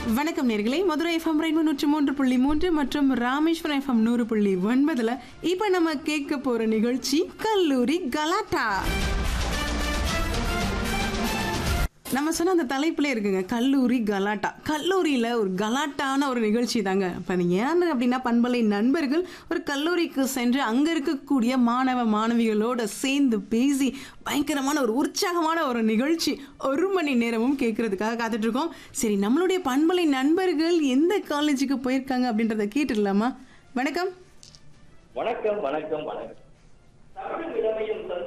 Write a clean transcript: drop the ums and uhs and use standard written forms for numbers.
வணக்கம் நேர்களே, Madurai FM rainbow 103.3 மற்றும் ராமேஸ்வரம் எஃப்எம் 100.9ல இப்ப நம்ம கேட்க போற நிகழ்ச்சி கல்லூரி கலாட்டா. நம்ம சொன்ன அந்த தலைப்புல இருக்குங்க, கல்லூரி கலாட்டா. கல்லூரியில ஒரு கலாட்டான ஒரு நிகழ்ச்சி தாங்க. இப்ப நீங்க ஏன் அப்படின்னா, பண்பலை நண்பர்கள் ஒரு கல்லூரிக்கு சென்று அங்க இருக்கக்கூடிய மாணவ மாணவிகளோட சேர்ந்து பேசி பயங்கரமான ஒரு உற்சாகமான ஒரு நிகழ்ச்சி 1 மணி நேரமும் கேட்கறதுக்காக காத்துட்டு இருக்கோம். சரி, நம்மளுடைய பண்பலை நண்பர்கள் எந்த காலேஜுக்கு போயிருக்காங்க அப்படின்றத கேட்டுடலாமா? வணக்கம். வணக்கம் வணக்கம் வணக்கம். தமிழ் இளமையின்